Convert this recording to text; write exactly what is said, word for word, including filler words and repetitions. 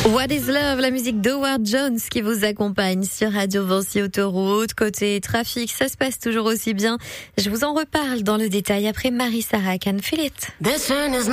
What is Love, la musique d'Howard Jones qui vous accompagne sur Radio Vancy Autoroute. Côté trafic, ça se passe toujours aussi bien. Je vous en reparle dans le détail après Marie-Sarah Canfilet.